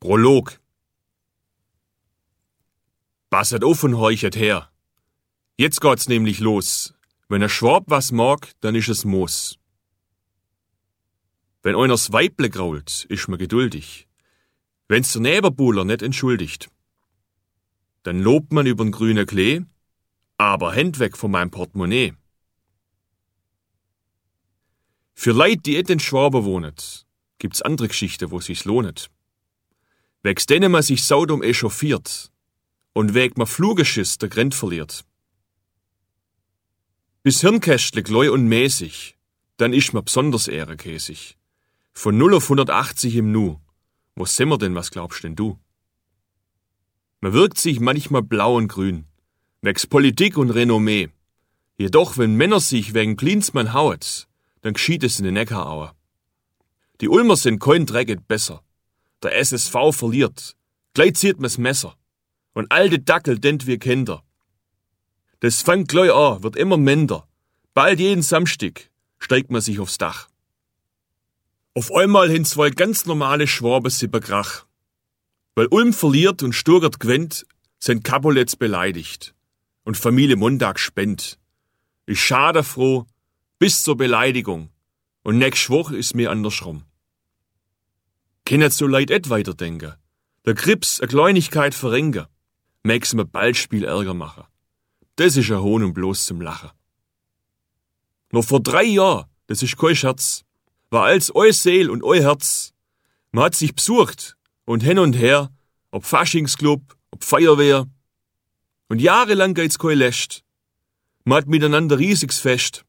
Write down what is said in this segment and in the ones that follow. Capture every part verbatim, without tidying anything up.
Prolog. Passet auf und horchet her. Jetzt geht's nämlich los. Wenn ein Schwab was mag, dann ist es Moos. Wenn einers Weible grault, ist man geduldig. Wenn's der Nebenbuhler nicht entschuldigt. Dann lobt man übern grünen Klee, aber Händ weg von meinem Portemonnaie. Für Leute, die et in Schwaben wohnen, gibt's andere Geschichten, wo sich's lohnet. Wegs denen man sich saudum echauffiert und weg man Flugeschiss der Grenz verliert. Bis Hirnkästle gläu und mäßig, dann isch man besonders ehrenkäsig. Von null auf hundertachtzig im Nu. Wo sind wir denn, was glaubst denn du? Man wirkt sich manchmal blau und grün, wegs Politik und Renommee. Jedoch, wenn Männer sich wegen Klinsmann hauet, dann geschieht es in den Neckaraue. Die Ulmer sind kein Drecket besser. Der S S V verliert, gleich zieht man's Messer. Und alte Dackel dent wir Kinder. Das fängt gleich an, wird immer minder. Bald jeden Samstag steigt man sich aufs Dach. Auf einmal hin zwei ganz normale Schwaben Sipperkrach. Weil Ulm verliert und Sturgert gewinnt, sind Kapolets beleidigt. Und Familie Montag spennt. Ich schade froh, bis zur Beleidigung. Und nächst Woche ist mir andersrum. Kennet so leid et weiterdenken. Der Krips a Kleinigkeit verrenken. Mäg's mir bald Spiel Ärger machen. Das ist a Hohn und bloß zum Lachen. Noch vor drei Jahren, das ist kein Scherz, war als eu Seel und eu Herz. Man hat sich besucht und hin und her, ob Faschingsclub, ob Feuerwehr. Und jahrelang geht's kein Läscht. Man hat miteinander riesiges Fest.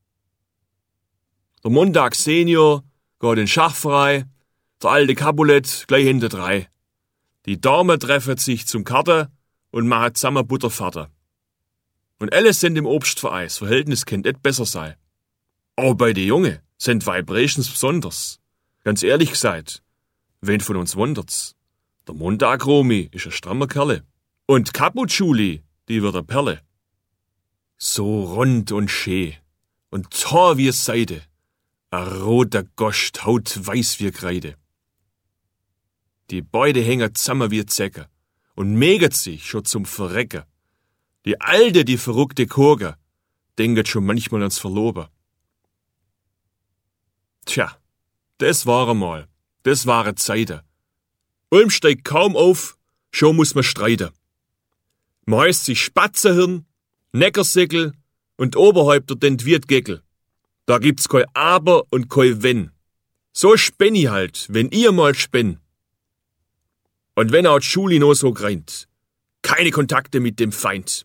Der Montag Senior geht in Schachverein, der alte Capulet gleich hinter drei. Die Damen treffen sich zum Karten und machen zusammen Butterfahrten. Und alles sind im Obstverein, das Verhältnis kennt et besser sein. Auch bei den Jungen sind Vibrations besonders. Ganz ehrlich gesagt, wen von uns wundert's? Der Montag Romi ist ein strammer Kerle. Und Kaput-Schuli, die wird a Perle. So rund und schön und tor wie Seide. A roter Gost, Haut weiß wie Kreide. Die beide hängen zusammen wie Zecke und mäget sich schon zum Verrecken. Die alte, die verrückte Kurge, denket schon manchmal ans Verloben. Tja, das war einmal, das waren Zeiten. Ulm steigt kaum auf, schon muss man streiten. Man heißt sich Spatzehirn, Neckersäckel und Oberhäupter den Wirtgeckel. Da gibt's kein Aber und kein Wenn. So spenn ich halt, wenn ihr mal spenn. Und wenn auch Schuli no so greint. Keine Kontakte mit dem Feind.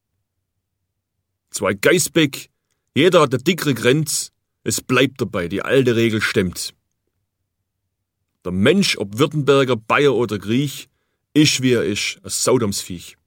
Zwei Geißbeck, jeder hat eine dickere Grenz, es bleibt dabei, die alte Regel stimmt. Der Mensch, ob Württemberger, Bayer oder Griech, isch wie er isch, ein Saudomsviech.